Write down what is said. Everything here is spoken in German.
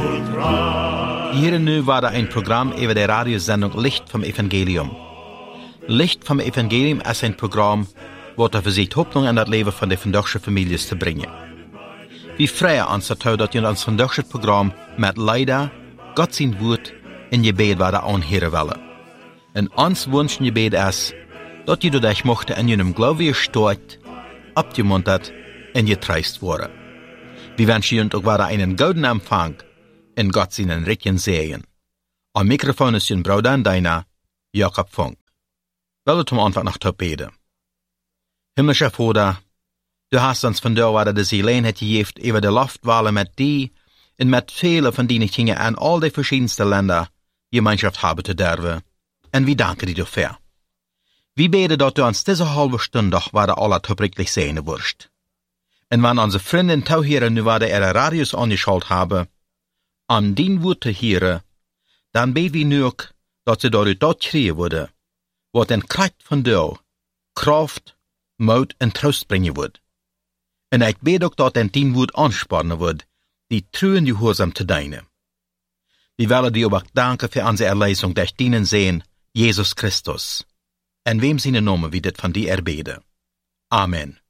Hier en nu war ein Programm über die Radiosendung Licht vom Evangelium. Licht vom Evangelium ist ein Programm, wat er versucht Hoffnung in das Leben von den vandaagse Families zu bringen. Wir freuen uns dazu, dass ihr ons vandaagse Programm mit Leider, Gott sein Wort in Gebet werden anhören wollen. Und uns Wunsch in Gebet ist, dass ihr durch euch mochte in jenem Glaube gestärkt, abgemuntert und getröstet worden. Wir wünschen euch auch wieder einen guten Empfang in Gott seinen Rechten Segen. Am Mikrofon ist Ihr Bruder und Deiner, Jakob Funk. Will zum Anfang noch beten. Himmlischer Vater, du hast uns von da wieder die Gelegenheit gegeben, über die Luftwahlen mit dir und mit vielen von denen Dingen an all die verschiedensten Länder Gemeinschaft haben zu dürfen. Und wir danken dir dafür. Wir beten, dass du uns diese halbe Stunde doch wieder alle wirklich sehen wirst. Und wenn unsere Freunde und Zuhörer nu wieder ihre Radios angeschaltet haben, an dein Wort zu hören, dann beten wir nur, dass sie dadurch dort kriegen würde, was den Kraft von dir, Kraft, Mut und Trost bringen wird. Und ich bete auch, dass dein Wort anspannen wird, die treu und gehorsam zu dienen. Wir wollen dir auch danken für unsere Erlösung durch deinen Sohn, Jesus Christus. In wem seine Namen wird von dir erbeten. Amen.